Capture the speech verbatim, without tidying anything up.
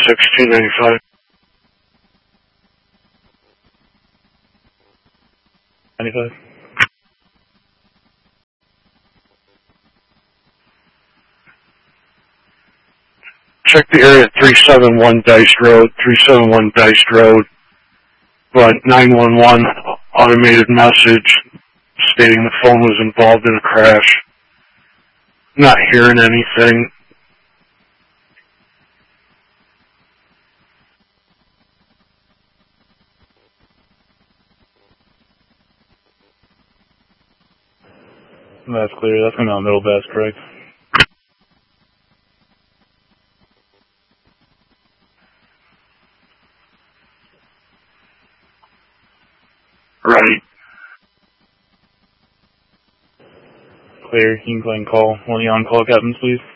six two nine five. ninety-five. Check the area at three seven one Dice Road, three seven one Dice Road, but nine one one automated message stating the phone was involved in a crash. Not hearing anything. That's clear. That's coming out middle best, correct? Right. Clear. You can go ahead and call one of the on-call captains, please.